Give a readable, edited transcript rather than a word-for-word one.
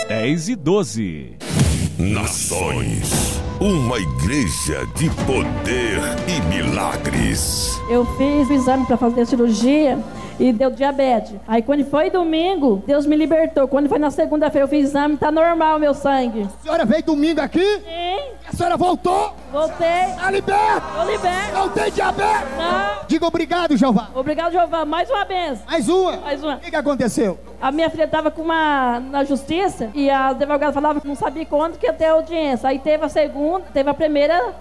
10:12. Nações, uma igreja de poder e milagres. Eu fiz o exame para fazer a cirurgia e deu diabetes. Aí quando foi domingo, Deus me libertou. Quando foi na segunda-feira eu fiz o exame, tá normal meu sangue. A senhora veio domingo aqui? Sim. A senhora voltou? Voltei. Tá liberto? Tô liberto. Não tem diabetes? Não. Diga obrigado, Jeová. Obrigado, Jeová. Mais uma vez. Mais uma? Mais uma. O que aconteceu? A minha filha estava na justiça e a advogada falava que não sabia quando que ia ter audiência. Aí teve a segunda, teve a primeira